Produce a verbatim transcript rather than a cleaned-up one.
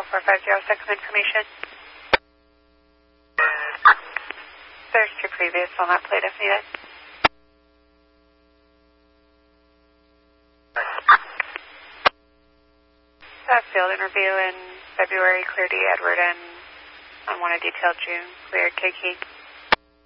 four five zero, second information. There's two previous on that plate if needed. That field interview in February, clear D. Edward, and unwanted detailed June, clear K K.